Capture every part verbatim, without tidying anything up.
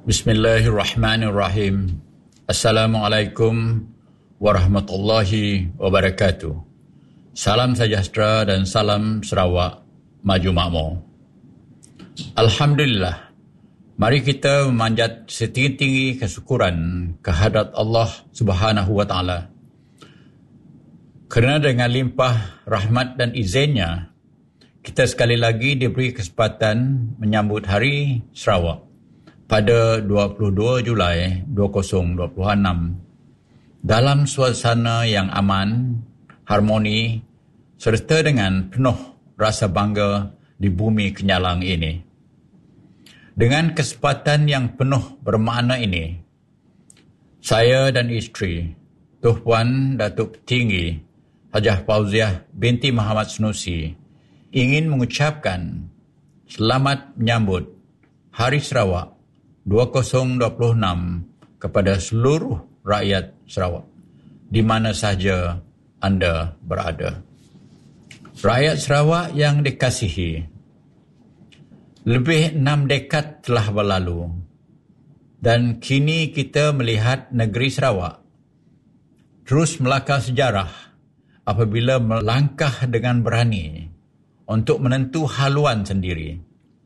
Bismillahirrahmanirrahim. Assalamualaikum warahmatullahi wabarakatuh. Salam sejahtera dan salam Sarawak maju makmur. Alhamdulillah. Mari kita memanjat setinggi-tinggi kesyukuran kehadrat Allah Subhanahu wa taala. Kerana dengan limpah rahmat dan izinnya, kita sekali lagi diberi kesempatan menyambut Hari Sarawak pada dua puluh dua Julai dua ribu dua puluh enam dalam suasana yang aman, harmoni serta dengan penuh rasa bangga di bumi kenyalang ini. Dengan kesempatan yang penuh bermakna ini, saya dan isteri, Tuh Puan Datuk Petinggi Hajah Fauziah binti Muhammad Sanusi ingin mengucapkan selamat menyambut Hari Sarawak dua ribu dua puluh enam kepada seluruh rakyat Sarawak di mana sahaja anda berada. Rakyat Sarawak yang dikasihi, lebih enam dekad telah berlalu dan kini kita melihat negeri Sarawak terus melakar sejarah apabila melangkah dengan berani untuk menentu haluan sendiri.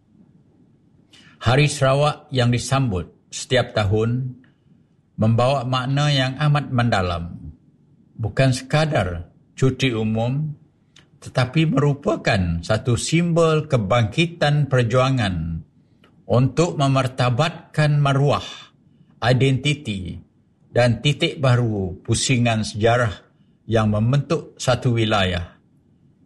Hari Sarawak yang disambut setiap tahun membawa makna yang amat mendalam. Bukan sekadar cuti umum, tetapi merupakan satu simbol kebangkitan perjuangan untuk memartabatkan maruah, identiti dan titik baru pusingan sejarah yang membentuk satu wilayah